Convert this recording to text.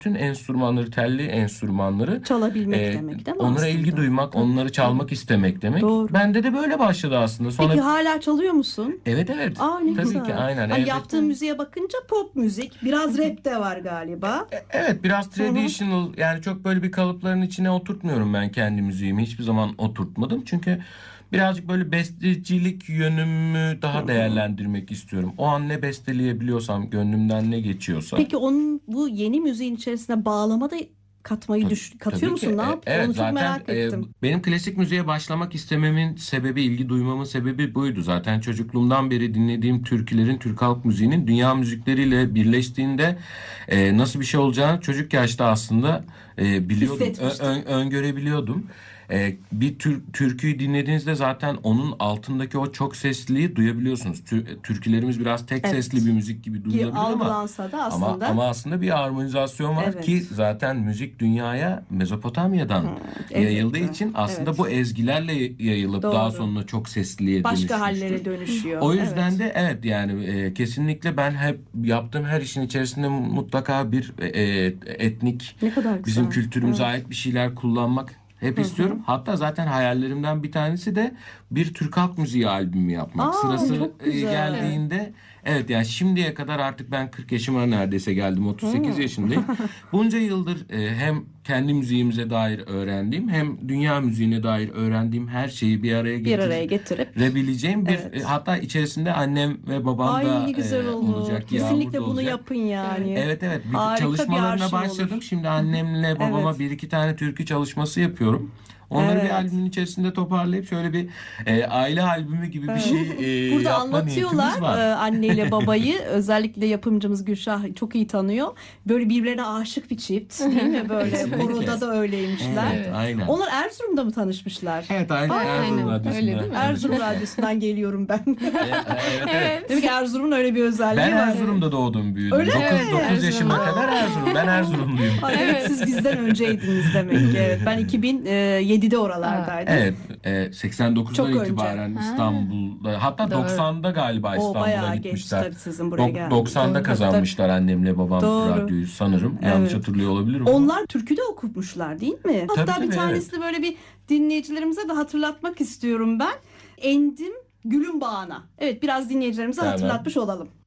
Bütün enstrümanları, telli enstrümanları Çalabilmek demek değil mi onlara aslında? ilgi duymak, Tabii, onları tabii. çalmak istemek demek. Doğru. Bende de böyle başladı aslında. Sonra Peki hala çalıyor musun? evet, evet, Aa, ne tabii ki, güzel. aynen, Hani evde. yaptığın müziğe bakınca pop müzik, biraz rap de var galiba. Evet, biraz Hı hı. traditional, yani çok böyle bir kalıpların içine oturtmuyorum ben kendi müziğimi. Hiçbir zaman oturtmadım. Çünkü birazcık böyle bestecilik yönümü Hı daha hı. değerlendirmek istiyorum. O an ne besteleyebiliyorsam, gönlümden ne geçiyorsa. Peki onun bu yeni müziğin içerisine bağlama da katıyor Tabii ki, musun? Ne yap? evet, Onu çok zaten merak ettim. benim klasik müziğe başlamak istememin sebebi, ilgi duymamın sebebi buydu. Zaten çocukluğumdan beri dinlediğim türkülerin, Türk halk müziğinin dünya müzikleriyle birleştiğinde nasıl bir şey olacağını çocuk yaşta aslında biliyordum, Hissetmiştin. öngörebiliyordum. Bir türküyü dinlediğinizde zaten onun altındaki o çok sesliliği duyabiliyorsunuz. Türkülerimiz biraz tek sesli bir Evet. müzik gibi duyulabilir ama Algılansa da ama aslında ama aslında bir armonizasyon var ki evet. zaten müzik dünyaya Mezopotamya'dan Hı, yayıldığı elbette. için aslında bu Evet. ezgilerle yayılıp daha Doğru. sonra çok sesliliğe Başka hallere dönüşmüştür. dönüşüyor. O yüzden Evet. de evet, yani kesinlikle ben hep yaptığım her işin içerisinde mutlaka bir etnik, Ne kadar bizim güzel. kültürümüze Evet. ait bir şeyler kullanmak hep Hı hı. istiyorum. Hatta zaten hayallerimden bir tanesi de bir Türk halk müziği albümü yapmak. Aa, Sırası çok güzel. geldiğinde, evet, yani şimdiye kadar artık ben 40 yaşıma neredeyse geldim. 38 Hı. yaşındayım. Bunca yıldır hem kendi müziğimize dair öğrendiğim hem dünya müziğine dair öğrendiğim her şeyi bir araya Bir araya getirip getirebileceğim bir, evet. hatta içerisinde annem ve babam Ay, ne da güzel olur. olacak, Yağmur da Kesinlikle bunu olacak. yapın yani. Evet, evet, bir Harika bir çalışmalarına arşiv başladım. olur. Şimdi annemle babama Evet. bir iki tane türkü çalışması yapıyorum. Onları bir Evet. albümün içerisinde toparlayıp şöyle bir aile albümü gibi bir Evet. şey Burada yapma niyetimiz anlatıyorlar var. anneyle babayı, özellikle yapımcımız Gülşah çok iyi tanıyor. Böyle birbirlerine aşık bir çift değil mi? Böyle Kesinlikle. koroda da öyleymişler. Evet, Evet. aynen. Onlar Erzurum'da mı tanışmışlar? Evet, aynen, Erzurum Aynen öyle Radyosu'nda değil mi? Erzurum tanışmışlar. Radyosu'ndan geliyorum ben. Evet, evet. Evet. Demek ki Erzurum'un öyle bir özelliği Ben var. Erzurum'da doğdum, büyüdüm. Öyle Evet, Dokuz mi? yaşıma kadar Erzurum'da. Erzurum. Ben Erzurumluyum. Aa, demek ki Evet. siz bizden önceydiniz demek ki. Evet, ben 2007'de Aa, oralardaydım. Evet, 89'dan Çok önce. itibaren ha, İstanbul'da, hatta doğru. 90'da galiba O İstanbul'a bayağı genç gitmişler. tabii sizin buraya geldiğiniz. 90'da Doğru. Tabii, tabii. kazanmışlar annemle babam Doğru. radyoyu sanırım. Yanlış Evet. hatırlıyor olabilirim ama. Onlar türkü de okumuşlar değil mi? Tabii, Hatta bir tabii, evet. tanesini böyle bir dinleyicilerimize de hatırlatmak istiyorum ben. Endim Gülün Bağına. Evet, biraz dinleyicilerimize Hemen. hatırlatmış olalım.